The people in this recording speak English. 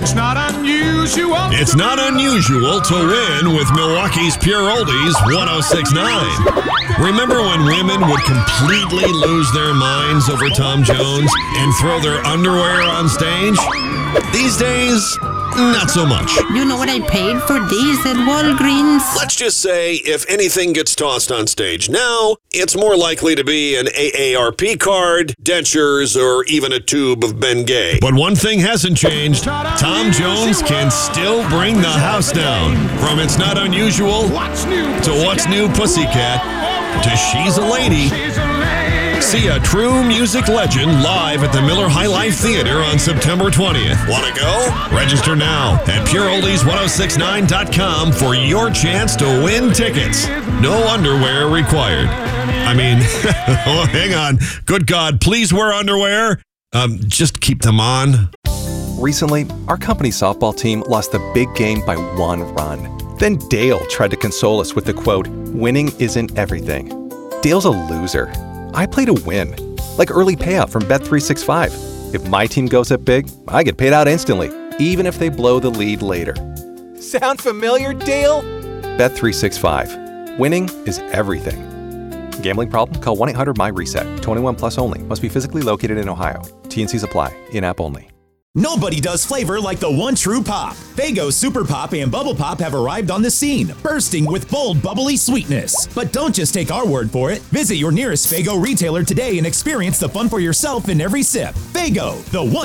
It's not unusual to win with Milwaukee's Pure Oldies 106.9. Remember when women would completely lose their minds over Tom Jones and throw their underwear on stage? These days, not so much. You know what I paid for these at Walgreens? Let's just say if anything gets tossed on stage now, it's more likely to be an AARP card, dentures, or even a tube of Bengay. But one thing hasn't changed. Tom Jones can still bring the house down. From It's Not Unusual to What's New Pussycat to She's a Lady. See a true music legend live at the Miller High Life Theater on September 20th. Want to go? Register now at pureoldies1069.com for your chance to win tickets. No underwear required. I mean, oh, hang on. Good God, please wear underwear. Just keep them on. Recently, our company's softball team lost the big game by 1 run. Then Dale tried to console us with the quote, "Winning isn't everything." Dale's a loser. I play to win, like early payout from Bet365. If my team goes up big, I get paid out instantly, even if they blow the lead later. Sound familiar, Dale? Bet365. Winning is everything. Gambling problem? Call 1-800-MY-RESET. 21 plus only. Must be physically located in Ohio. T&Cs apply. In-app only. Nobody does flavor like the one true pop. Faygo Super Pop and Bubble Pop have arrived on the scene, bursting with bold, bubbly sweetness. But don't just take our word for it. Visit your nearest Faygo retailer today and experience the fun for yourself in every sip. Faygo, the one